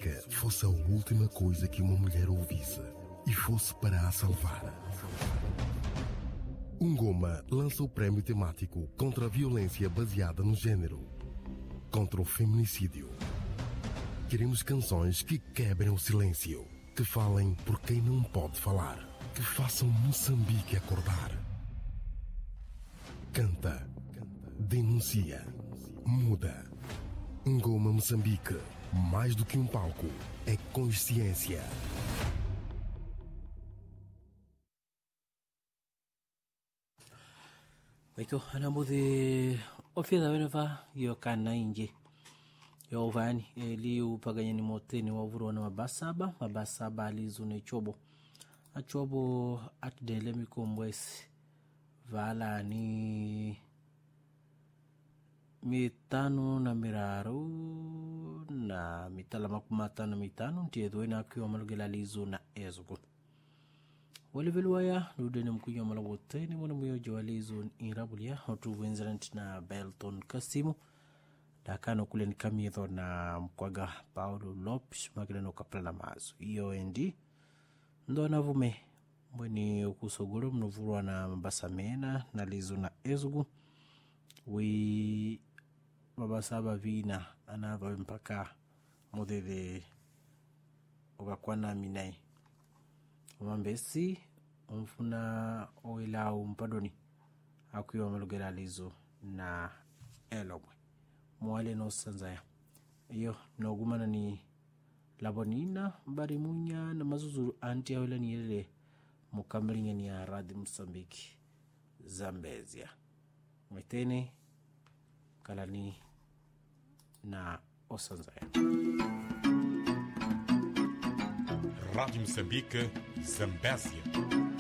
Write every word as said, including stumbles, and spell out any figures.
música fosse a última coisa que uma mulher ouvisse e fosse para a salvar. Ngoma lança o prémio temático contra a violência baseada no género, contra o feminicídio. Queremos canções que quebrem o silêncio, que falem por quem não pode falar, que façam Moçambique acordar. Canta, denuncia, muda. Ngoma Moçambique, mais do que um palco, é consciência. Waiko anamudhi ofidha weneva yo kana inje yo vani eli upaganyani moteni wa uvuru wana mabasaba mabasaba alizune chobo achobo atdele mikombwesi vala ni mitano na miraru na mitala makumata na mitano ntiedwe na kiwa malugela lizu na ezugu waliveluaya ludene mkunyo malawote ni mwana mwiyo jawalizo irabulia hotu wenzanti na Belton Kasimu dakano kule ni kamidho na mkwaga Paulo Lopes magina no kaplana mazu iyo endi ndo navume mweni ukusogoro mnuvurwa na mbasamena na lizu na ezugu wi mabasaba vina anava mpaka modele ogakwana minai umambesi umfuna oila umpadoni akuiwa malugera lizo na elomwe mwale no sanzaya iyo no gumana ni labonina mbari munya na mazuzuru anti ya wila ni yele mukamilinga ni ya Radi Msambiki Zambezia mwetene kalani na osanzaya. Rádio Moçambique, Zambésia.